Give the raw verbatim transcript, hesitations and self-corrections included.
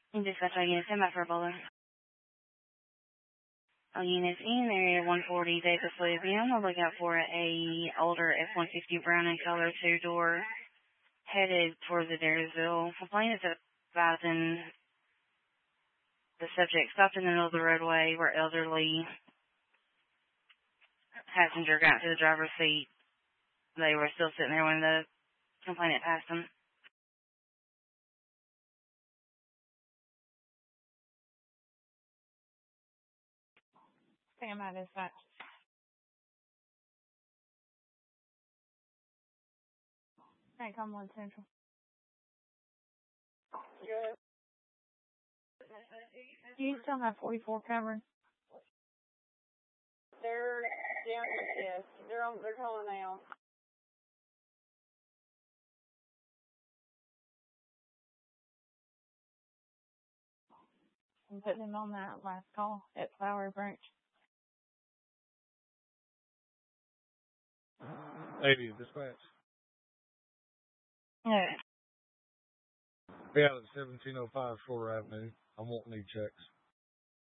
Dispatch all units in by for Bowler. All units in area one forty Davis Louisiana. Look out for a older F one fifty brown in color two door headed towards the Daresville. Complaint is advising the subject stopped in the middle of the roadway where elderly passenger got to the driver's seat. They were still sitting there when the complainant passed them. Stand by dispatch. Hey, Cumberland Central. Good. Do you still have forty-four covered? They're down. Yes, they're on. They're calling now. I'm putting him on that last call at Flowery Branch. eighty dispatch. Yeah. Yeah, it's seventeen oh five Shore Avenue. I'm wanting these checks.